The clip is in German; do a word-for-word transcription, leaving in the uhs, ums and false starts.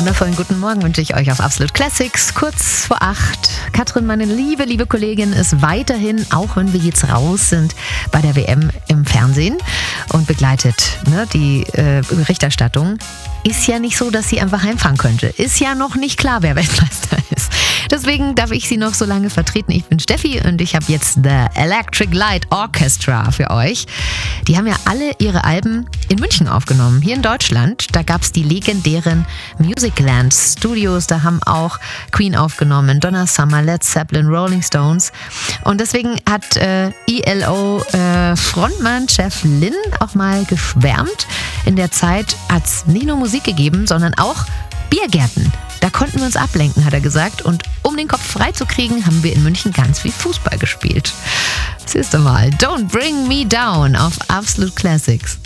wundervollen guten Morgen wünsche ich euch auf Absolute Classics, kurz vor acht. Katrin, meine liebe, liebe Kollegin, ist weiterhin, auch wenn wir jetzt raus sind, bei der W M im Fernsehen und begleitet ne, die äh, Berichterstattung. Ist ja nicht so, dass sie einfach heimfahren könnte. Ist ja noch nicht klar, wer Weltmeister ist. Deswegen darf ich sie noch so lange vertreten. Ich bin Steffi und ich habe jetzt The Electric Light Orchestra für euch. Die haben ja alle ihre Alben in München aufgenommen, hier in Deutschland. Da gab es die legendären Musicland Studios. Da haben auch Queen aufgenommen, Donna Summer, Led Zeppelin, Rolling Stones. Und deswegen hat äh, E L O-Frontmann äh, Jeff Lynne auch mal geschwärmt. In der Zeit hat es nicht nur Musik gegeben, sondern auch Biergärten. Da konnten wir uns ablenken, hat er gesagt. Und um den Kopf frei zu kriegen, haben wir in München ganz viel Fußball gespielt. Siehst du mal, Don't Bring Me Down auf Absolute Classics.